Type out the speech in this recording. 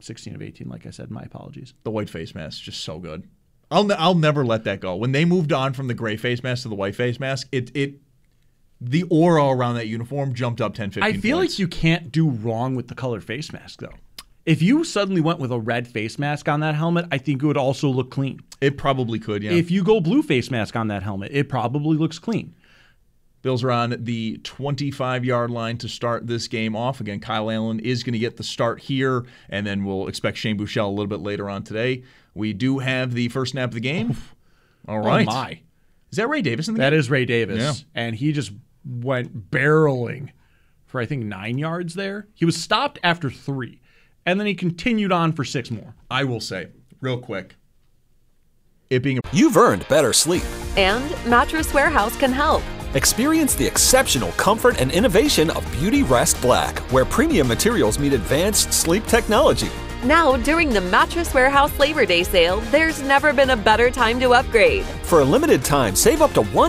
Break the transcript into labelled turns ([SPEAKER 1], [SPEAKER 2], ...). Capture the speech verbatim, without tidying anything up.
[SPEAKER 1] sixteen of eighteen, like I said. My apologies.
[SPEAKER 2] The white face mask is just so good. I'll ne- I'll never let that go. When they moved on from the gray face mask to the white face mask, it it the aura around that uniform jumped up ten, fifteen
[SPEAKER 1] I feel
[SPEAKER 2] points.
[SPEAKER 1] like you can't do wrong with the color face mask, though. If you suddenly went with a red face mask on that helmet, I think it would also look clean.
[SPEAKER 2] It probably could, yeah.
[SPEAKER 1] If you go blue face mask on that helmet, it probably looks clean.
[SPEAKER 2] Bills are on the twenty-five-yard line to start this game off. Again, Kyle Allen is going to get the start here, and then we'll expect Shane Buechele a little bit later on today. We do have the first snap of the game. Oof. All right.
[SPEAKER 1] Oh, my.
[SPEAKER 2] Is that Ray Davis in the
[SPEAKER 1] that
[SPEAKER 2] game?
[SPEAKER 1] That is Ray Davis.
[SPEAKER 2] Yeah.
[SPEAKER 1] And he just went barreling for, I think, nine yards there. He was stopped after three, and then he continued on for six more.
[SPEAKER 2] I will say, real quick, it being a-
[SPEAKER 3] You've earned better sleep.
[SPEAKER 4] And Mattress Warehouse can help.
[SPEAKER 3] Experience the exceptional comfort and innovation of Beauty Rest Black, where premium materials meet advanced sleep technology.
[SPEAKER 4] Now, during the Mattress Warehouse Labor Day sale, there's never been a better time to upgrade.
[SPEAKER 3] For a limited time, save up to one